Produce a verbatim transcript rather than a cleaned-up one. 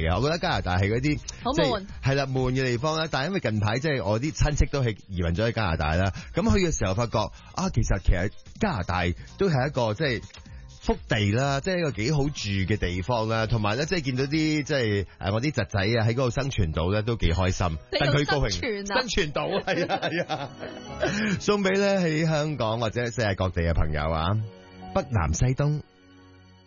嘅。我覺得加拿大係嗰啲好悶， 係啦悶嘅地方啦。但係因為近排即係我啲親戚都係移民咗去加拿大啦，咁去嘅時候發覺啊，其實其實加拿大都係一個即係福地啦，即係一個幾好住嘅地方啦，同埋咧即係見到啲即係誒我啲侄仔啊喺嗰度生存到咧都幾開心，戥佢高興，生存到係啊係啊，送俾咧喺香港或者世界各地嘅朋友啊，北南西東